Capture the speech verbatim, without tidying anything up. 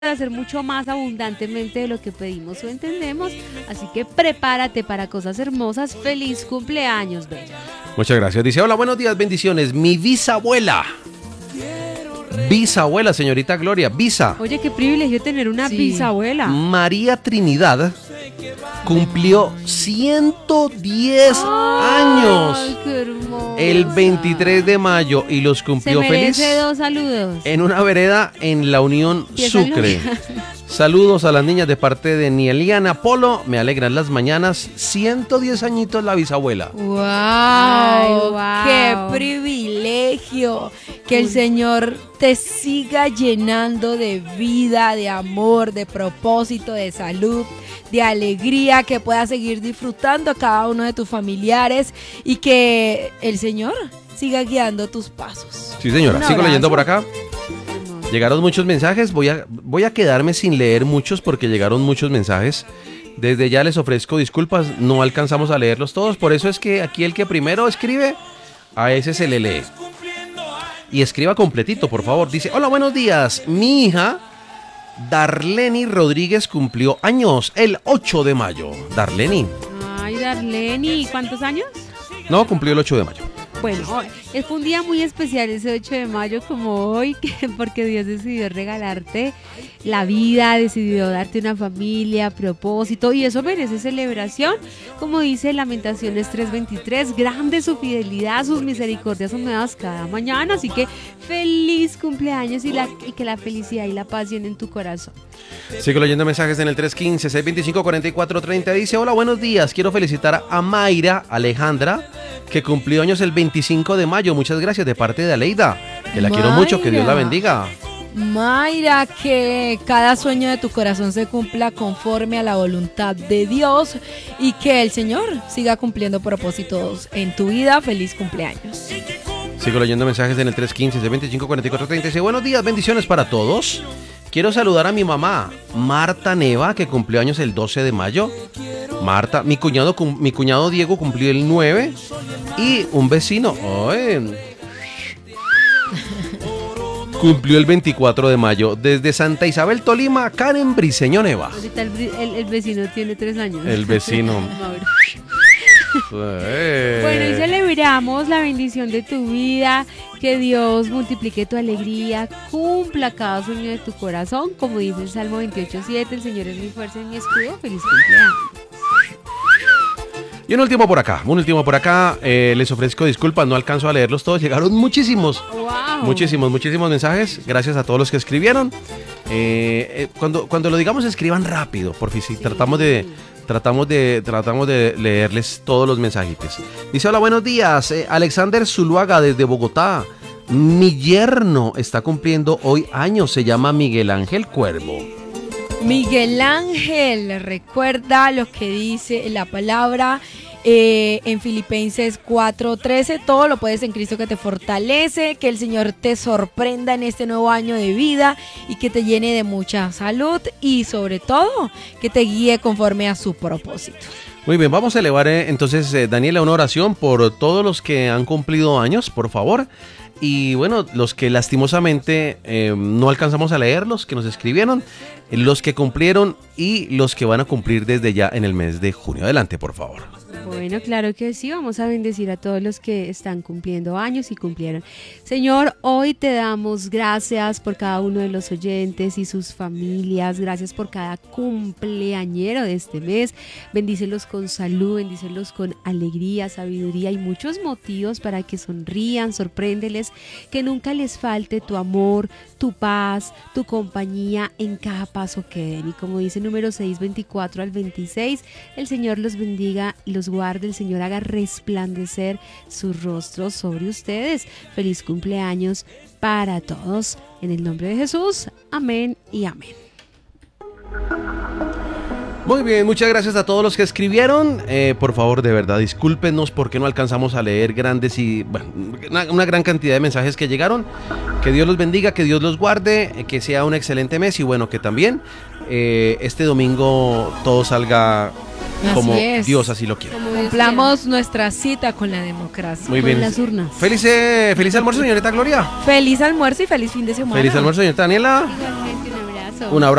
hacer mucho más abundantemente de lo que pedimos o entendemos, así que prepárate para cosas hermosas. Feliz cumpleaños, Bella. Muchas gracias. Dice, hola, buenos días, bendiciones. Mi bisabuela. Bisabuela, señorita Gloria, bisa. Oye, qué privilegio tener una sí. bisabuela. María Trinidad cumplió ciento diez años. Ay, qué hermosa. El veintitrés de mayo y los cumplió Se feliz. merece dos saludos. En una vereda en la Unión Sucre. Saludos a las niñas de parte de Nieliana Polo. Me alegran las mañanas. ciento diez añitos la bisabuela. ¡Wow! Ay, wow. ¡Qué privilegio! Que el Señor te siga llenando de vida, de amor, de propósito, de salud, de alegría, que puedas seguir disfrutando a cada uno de tus familiares y que el Señor siga guiando tus pasos. Sí, señora. Sigo leyendo por acá. Llegaron muchos mensajes, voy a, voy a quedarme sin leer muchos porque llegaron muchos mensajes. Desde ya les ofrezco disculpas, no alcanzamos a leerlos todos, por eso es que aquí el que primero escribe, a ese se le lee. Y escriba completito, por favor. Dice, hola, buenos días, mi hija Darleni Rodríguez cumplió años el ocho de mayo. Darleni. Ay, Darleni, ¿cuántos años? No, cumplió el ocho de mayo. Bueno, fue un día muy especial ese ocho de mayo como hoy, porque Dios decidió regalarte la vida, decidió darte una familia, propósito, y eso merece celebración. Como dice Lamentaciones tres veintitrés, grande es su fidelidad, sus misericordias son nuevas cada mañana, así que feliz cumpleaños y, la, y que la felicidad y la paz llenen tu corazón. Sigo leyendo mensajes en el tres uno cinco, seis dos cinco, cuatro cuatro tres cero. Dice, hola, buenos días, quiero felicitar a Mayra Alejandra, que cumplió años el veinticinco de mayo. Muchas gracias de parte de Aleida, que la Mayra. Quiero mucho, que Dios la bendiga. Mayra, que cada sueño de tu corazón se cumpla conforme a la voluntad de Dios y que el Señor siga cumpliendo propósitos en tu vida. Feliz cumpleaños. Sigo leyendo mensajes en el tres uno cinco, seis dos cinco, cuatro cuatro tres cero. Buenos días, bendiciones para todos. Quiero saludar a mi mamá, Marta Neva, que cumplió años el doce de mayo. Marta, mi cuñado, mi cuñado Diego cumplió el nueve. Y un vecino, ¡ay! Cumplió el veinticuatro de mayo. Desde Santa Isabel, Tolima, Karen Briceño Neva. Ahorita el, el, el vecino tiene tres años. El vecino. Bueno, y celebramos la bendición de tu vida, que Dios multiplique tu alegría, cumpla cada sueño de tu corazón, como dice el Salmo veintiocho siete, el Señor es mi fuerza y mi escudo. Feliz cumpleaños. Y un último por acá, un último por acá, eh, les ofrezco disculpas, no alcanzo a leerlos todos, llegaron muchísimos, wow. muchísimos, muchísimos mensajes, gracias a todos los que escribieron. Eh, eh, cuando, cuando lo digamos, escriban rápido, por fin, sí, sí. tratamos de... Tratamos de, tratamos de leerles todos los mensajitos. Dice, hola, buenos días, eh, Alexander Zuluaga desde Bogotá. Mi yerno está cumpliendo hoy años, se llama Miguel Ángel Cuervo. Miguel Ángel, recuerda lo que dice la palabra eh, en Filipenses cuatro trece, todo lo puedes en Cristo que te fortalece, que el Señor te sorprenda en este nuevo año de vida y que te llene de mucha salud y sobre todo que te guíe conforme a su propósito. Muy bien, vamos a elevar eh, entonces, eh, Daniela, una oración por todos los que han cumplido años, por favor. Y bueno, los que lastimosamente eh, no alcanzamos a leerlos, que nos escribieron, los que cumplieron y los que van a cumplir desde ya en el mes de junio. Adelante, por favor. Bueno, claro que sí, vamos a bendecir a todos los que están cumpliendo años y cumplieron. Señor, hoy te damos gracias por cada uno de los oyentes y sus familias, gracias por cada cumpleañero de este mes. Bendícelos con salud, bendícelos con alegría, sabiduría y muchos motivos para que sonrían, sorpréndeles, que nunca les falte tu amor, tu paz, tu compañía en cada paso que den. Y como dice número seis veinticuatro al veintiséis, el Señor los bendiga y los guarde, el Señor haga resplandecer su rostro sobre ustedes. Feliz cumpleaños para todos, en el nombre de Jesús, amén y amén. Muy bien, muchas gracias a todos los que escribieron. Eh, por favor, de verdad, discúlpenos porque no alcanzamos a leer grandes y bueno, una, una gran cantidad de mensajes que llegaron. Que Dios los bendiga, que Dios los guarde, que sea un excelente mes y bueno, que también eh, este domingo todo salga como así Dios así lo quiere. Cumplamos nuestra cita con la democracia. Muy bien. Con las urnas. Feliz, eh, feliz almuerzo, señorita Gloria. Feliz almuerzo y feliz fin de semana. Feliz almuerzo, señorita Daniela. Igualmente, un abrazo. abrazo. Un abrazo.